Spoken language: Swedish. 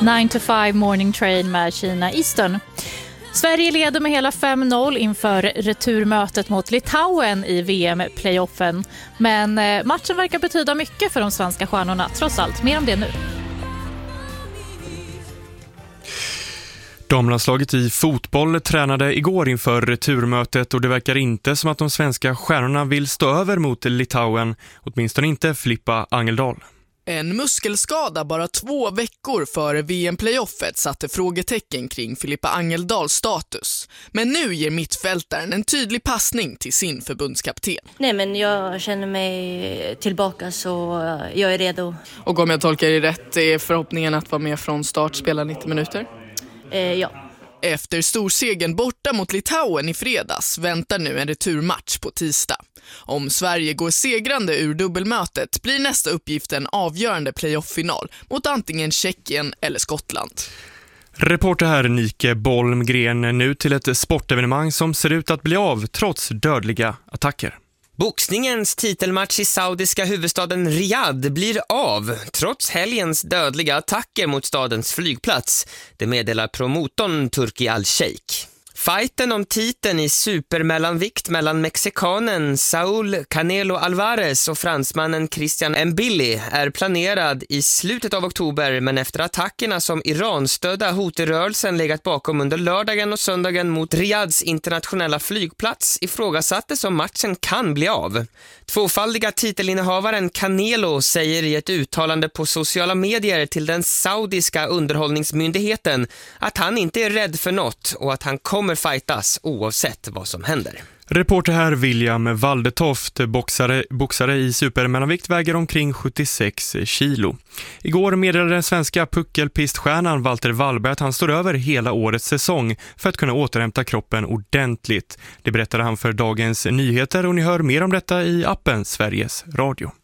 9 to 5 morning train med Kina Eastern. Sverige leder med hela 5-0 inför returmötet mot Litauen i VM-playoffen. Men matchen verkar betyda mycket för de svenska stjärnorna, trots allt. Mer om det nu. Damlandslaget i fotboll tränade igår inför returmötet och det verkar inte som att de svenska stjärnorna vill stå över mot Litauen, åtminstone inte Filippa Angeldal. En muskelskada bara 2 veckor före VM-playoffet satte frågetecken kring Filippa Angeldals status. Men nu ger mittfältaren en tydlig passning till sin förbundskapten. Nej, men jag känner mig tillbaka, så jag är redo. Och om jag tolkar det rätt, är förhoppningen att vara med från start, spela 90 minuter? Ja. Efter storsegen borta mot Litauen i fredags väntar nu en returmatch på tisdag. Om Sverige går segrande ur dubbelmötet blir nästa uppgift en avgörande playoff-final mot antingen Tjeckien eller Skottland. Reporter här Nike Bolmgren, nu till ett sportevenemang som ser ut att bli av trots dödliga attacker. Boxningens titelmatch i saudiska huvudstaden Riyadh blir av trots helgens dödliga attacker mot stadens flygplats. Det meddelar promotorn Turki Al-Sheikh. Fighten om titeln i supermellanvikt mellan mexikanen Saúl Canelo Alvarez och fransmannen Christian Mbili är planerad i slutet av oktober, men efter attackerna som Iran-stödda Houthi-rörelsen legat bakom under lördagen och söndagen mot Riyadhs internationella flygplats ifrågasattes om matchen kan bli av. Tvåfaldiga titelinnehavaren Canelo säger i ett uttalande på sociala medier till den saudiska underhållningsmyndigheten att han inte är rädd för något och att han kommer fightas oavsett vad som händer. Reporter här William Waldetoft, boxare i supermellanvikt, väger omkring 76 kilo. Igår meddelade den svenska puckelpiststjärnan Walter Wallberg att han står över hela årets säsong för att kunna återhämta kroppen ordentligt. Det berättade han för Dagens Nyheter och ni hör mer om detta i appen Sveriges Radio.